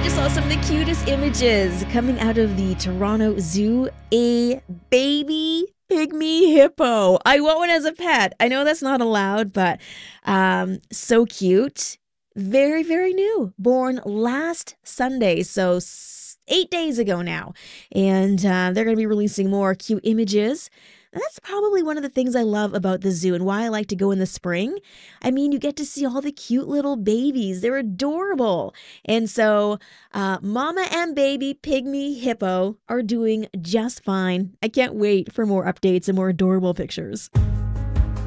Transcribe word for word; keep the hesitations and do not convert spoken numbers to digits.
just saw some of the cutest images coming out of the Toronto Zoo. A baby pygmy hippo. I want one as a pet. I know that's not allowed, but um, so cute. Very, very new. Born last Sunday, so s- eight days ago now. And uh, they're going to be releasing more cute images. And that's probably one of the things I love about the zoo and why I like to go in the spring. I mean, you get to see all the cute little babies. They're adorable. And so uh, mama and baby pygmy hippo are doing just fine. I can't wait for more updates and more adorable pictures.